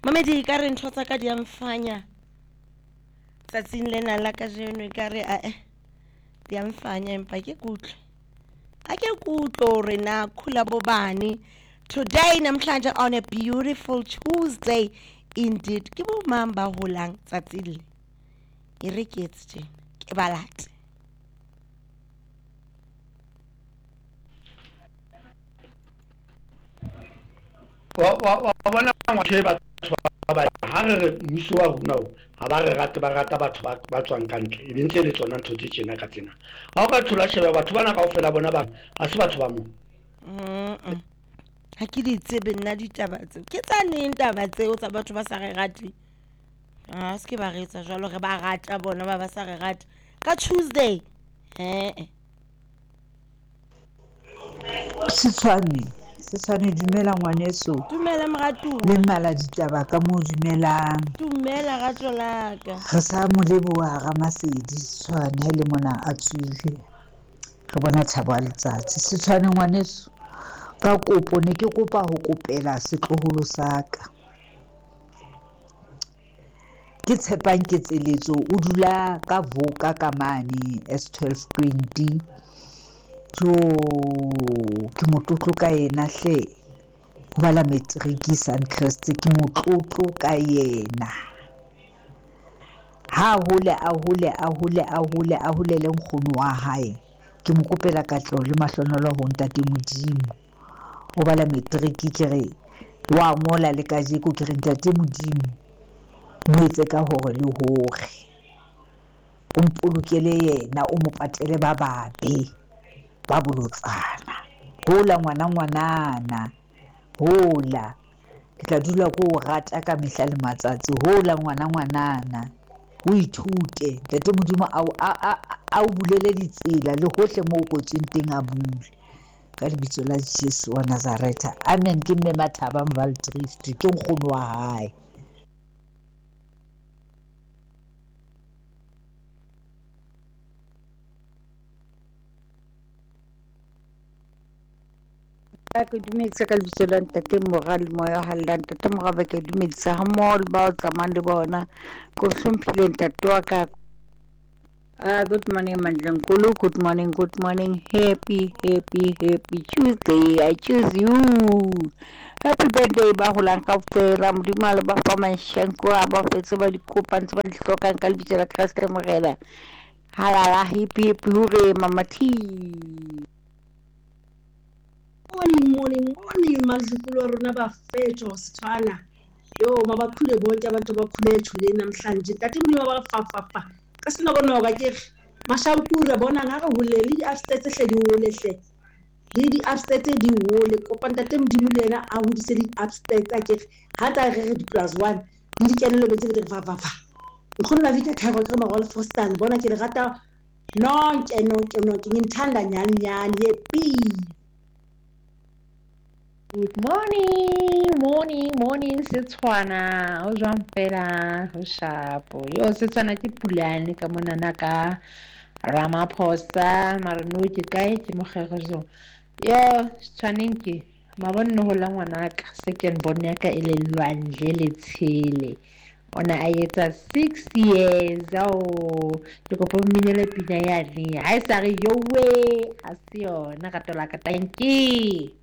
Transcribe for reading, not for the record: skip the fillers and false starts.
Mamedi ka re ntho tsa ka di a mfanya tsatsing lena la ka jeno ka re di a mfanya empa ke kutlwe ake kutlo re na khula bobani today namhlanje on a beautiful Tuesday indeed ke bo mang ba holang tsatsing le e re ke etse ke balate wa bona ngwathe batho ba ha re mmuso wa rona ha ba re rate ba rata batho ba tswang ka ntle e bentse le tsona ntho tse tjena ka tsena ha o ka thola sheba batho bana kaofela bona ba ha se batho ba mo ha ke di tsebe nna ditaba tseo ke tsa neng taba tseo tsa batho ba sa re rate se ke ba retsa jwalo re ba rata bona ba sa re rate ka Tuesday Setswane dumela ngwaneso dumela moratuwa le mmala ditaba ka mo dumelang dumela ratlo laka re sa mo leboha Ramasedi Setswane le mona a tswile re bona thabo a letsatsi Setswane ngwaneso ka kopo ne ke kopa ho kopela setloholo sa ka ke tshepang ketseletso o dula ka Voka ka mane S1220 ke motlotlo ka yena hle ho bala matric Suncrest ke motlotlo ka yena ha hole le nkgono wa hae ke mo kopela katleho le mahlonolo ho ntate Modimo ho bala matric ke re wa ngola le kajeko ke re ntate Modimo mo etse ka hore le hore o mpolokele yena o mo patele ba babe ba bolotsana hola ngwanana hola ke tla dula ko rata ka mehla le matsatsi hola ngwanana o ithute ntate Modimo a bulele ditsela le hohle mo kotsing teng a bule ka lebitso la Jesu wa Nazareth amen ke mme Mathaba Mvaldrift ke nkgono wa hae ke dumedisa ka lebitso la ntate Morali moya ha la ntate Moraba ke dumedisa ha mmoho le bao tsamayang le bona ko hlomphile ntate wa ka good morning Mandlankulu good morning happy Tuesday I choose you happy birthday ba holang kaofela modimo le ba fa manshanko a ba fetse ba dikopantse ba di hlokang ka lebitso la Kriste Morena halala happy hore mamathi morning mazukulu rona bafethu sithwala yo mabakhule bonke abantu bakhule ethuleni namhlanje tati mlimo bafafafa ka sina bona ba ke mashawukure bona ngaka huleli di upstate hle di hole hle di upstate di hole kopana tati Modimo le yena a hodise di upstate ke ha ta re di +1 di kenelo betse di fafafa nkgono la vita thabo ke magol fostan bona ke le rata nonke ngithanda nyani happy. Good morning Setswana o jwang fela ho shapo yo Setswana ke pulane ka monana ka Ramaphosa marino ke kae ke mogego jo yo Setswaneng ke mabonne ho la ngwanaka second born ya ka e le Lwandle le Tshele ona a etsa 6 years ke kopa mminele pina ya ne ha e sa re yowe a se yona ka tola ka thank you